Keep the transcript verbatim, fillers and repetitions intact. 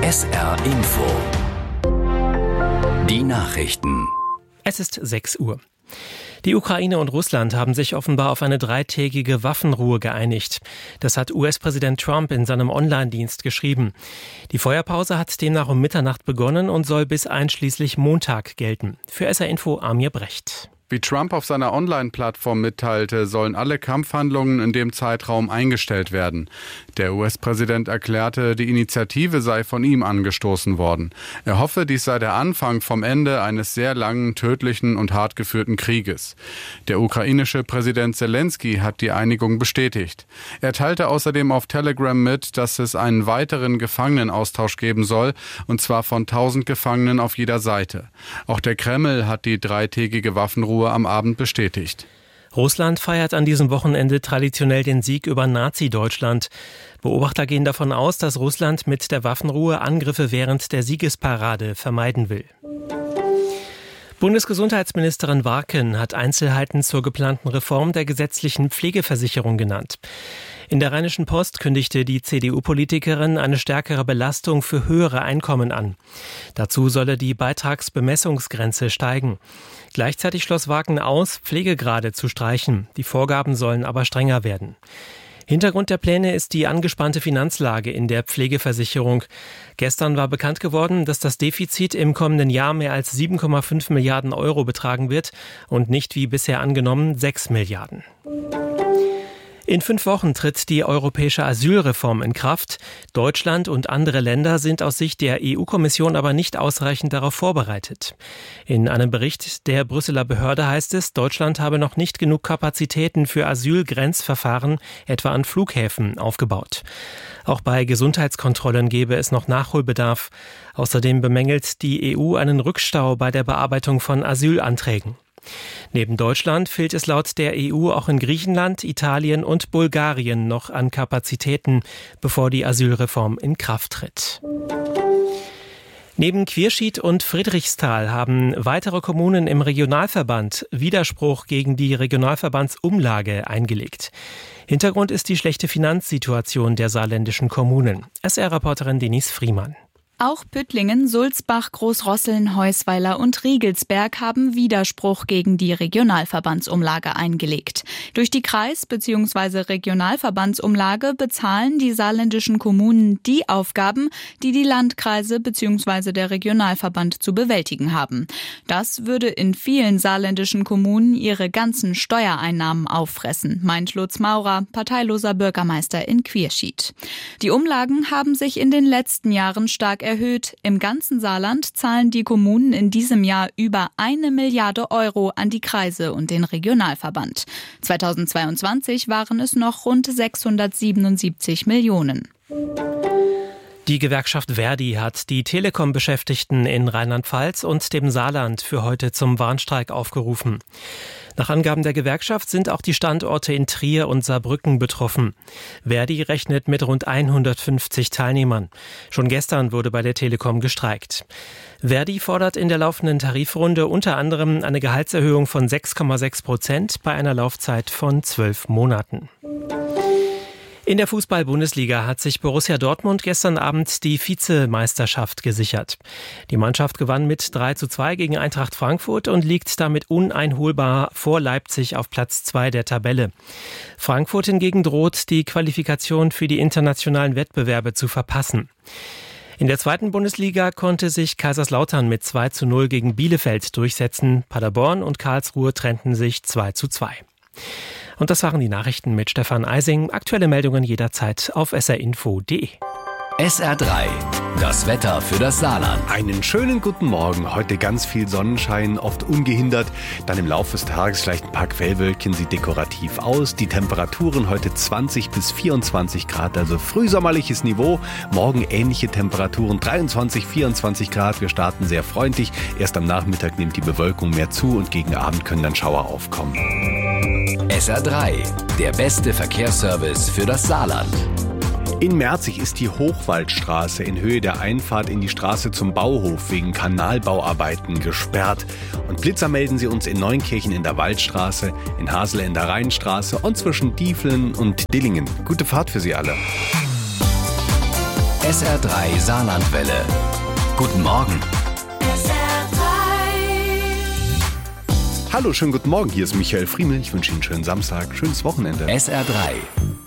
S R Info. Die Nachrichten. Es ist sechs Uhr. Die Ukraine und Russland haben sich offenbar auf eine dreitägige Waffenruhe geeinigt. Das hat U S-Präsident Trump in seinem Online-Dienst geschrieben. Die Feuerpause hat demnach um Mitternacht begonnen und soll bis einschließlich Montag gelten. Für S R Info Amir Brecht. Wie Trump auf seiner Online-Plattform mitteilte, sollen alle Kampfhandlungen in dem Zeitraum eingestellt werden. Der U S-Präsident erklärte, die Initiative sei von ihm angestoßen worden. Er hoffe, dies sei der Anfang vom Ende eines sehr langen, tödlichen und hart geführten Krieges. Der ukrainische Präsident Zelensky hat die Einigung bestätigt. Er teilte außerdem auf Telegram mit, dass es einen weiteren Gefangenenaustausch geben soll, und zwar von tausend Gefangenen auf jeder Seite. Auch der Kreml hat die dreitägige Waffenruhe am Abend bestätigt. Russland feiert an diesem Wochenende traditionell den Sieg über Nazi-Deutschland. Beobachter gehen davon aus, dass Russland mit der Waffenruhe Angriffe während der Siegesparade vermeiden will. Bundesgesundheitsministerin Warken hat Einzelheiten zur geplanten Reform der gesetzlichen Pflegeversicherung genannt. In der Rheinischen Post kündigte die C D U-Politikerin eine stärkere Belastung für höhere Einkommen an. Dazu solle die Beitragsbemessungsgrenze steigen. Gleichzeitig schloss Warken aus, Pflegegrade zu streichen. Die Vorgaben sollen aber strenger werden. Hintergrund der Pläne ist die angespannte Finanzlage in der Pflegeversicherung. Gestern war bekannt geworden, dass das Defizit im kommenden Jahr mehr als sieben Komma fünf Milliarden Euro betragen wird und nicht wie bisher angenommen sechs Milliarden. In fünf Wochen tritt die europäische Asylreform in Kraft. Deutschland und andere Länder sind aus Sicht der E U-Kommission aber nicht ausreichend darauf vorbereitet. In einem Bericht der Brüsseler Behörde heißt es, Deutschland habe noch nicht genug Kapazitäten für Asylgrenzverfahren, etwa an Flughäfen, aufgebaut. Auch bei Gesundheitskontrollen gäbe es noch Nachholbedarf. Außerdem bemängelt die E U einen Rückstau bei der Bearbeitung von Asylanträgen. Neben Deutschland fehlt es laut der E U auch in Griechenland, Italien und Bulgarien noch an Kapazitäten, bevor die Asylreform in Kraft tritt. Neben Quierschied und Friedrichsthal haben weitere Kommunen im Regionalverband Widerspruch gegen die Regionalverbandsumlage eingelegt. Hintergrund ist die schlechte Finanzsituation der saarländischen Kommunen. S R-Reporterin Denise Friemann. Auch Püttlingen, Sulzbach, Großrosseln, Heusweiler und Riegelsberg haben Widerspruch gegen die Regionalverbandsumlage eingelegt. Durch die Kreis- bzw. Regionalverbandsumlage bezahlen die saarländischen Kommunen die Aufgaben, die die Landkreise bzw. der Regionalverband zu bewältigen haben. Das würde in vielen saarländischen Kommunen ihre ganzen Steuereinnahmen auffressen, meint Lutz Maurer, parteiloser Bürgermeister in Quierschied. Die Umlagen haben sich in den letzten Jahren stark erhöht. Im ganzen Saarland zahlen die Kommunen in diesem Jahr über eine Milliarde Euro an die Kreise und den Regionalverband. zweitausendzweiundzwanzig waren es noch rund sechshundertsiebenundsiebzig Millionen. Die Gewerkschaft Verdi hat die Telekom-Beschäftigten in Rheinland-Pfalz und dem Saarland für heute zum Warnstreik aufgerufen. Nach Angaben der Gewerkschaft sind auch die Standorte in Trier und Saarbrücken betroffen. Verdi rechnet mit rund hundertfünfzig Teilnehmern. Schon gestern wurde bei der Telekom gestreikt. Verdi fordert in der laufenden Tarifrunde unter anderem eine Gehaltserhöhung von sechs Komma sechs Prozent bei einer Laufzeit von zwölf Monaten. In der Fußball-Bundesliga hat sich Borussia Dortmund gestern Abend die Vizemeisterschaft gesichert. Die Mannschaft gewann mit drei zu zwei gegen Eintracht Frankfurt und liegt damit uneinholbar vor Leipzig auf Platz zwei der Tabelle. Frankfurt hingegen droht, die Qualifikation für die internationalen Wettbewerbe zu verpassen. In der zweiten Bundesliga konnte sich Kaiserslautern mit zwei zu null gegen Bielefeld durchsetzen. Paderborn und Karlsruhe trennten sich zwei zu zwei. Und das waren die Nachrichten mit Stefan Eising. Aktuelle Meldungen jederzeit auf s r info punkt d e. S R drei, das Wetter für das Saarland. Einen schönen guten Morgen. Heute ganz viel Sonnenschein, oft ungehindert. Dann im Laufe des Tages vielleicht ein paar Quellwölkchen, sieht dekorativ aus. Die Temperaturen heute zwanzig bis vierundzwanzig Grad, also frühsommerliches Niveau. Morgen ähnliche Temperaturen, dreiundzwanzig, vierundzwanzig Grad. Wir starten sehr freundlich. Erst am Nachmittag nimmt die Bewölkung mehr zu und gegen Abend können dann Schauer aufkommen. S R drei, der beste Verkehrsservice für das Saarland. In Merzig ist die Hochwaldstraße in Höhe der Einfahrt in die Straße zum Bauhof wegen Kanalbauarbeiten gesperrt. Und Blitzer melden sie uns in Neunkirchen in der Waldstraße, in Hasle in der Rheinstraße und zwischen Diefeln und Dillingen. Gute Fahrt für Sie alle. S R drei Saarlandwelle. Guten Morgen. S R drei. Hallo, schönen guten Morgen. Hier ist Michael Friemel. Ich wünsche Ihnen einen schönen Samstag, schönes Wochenende. S R drei.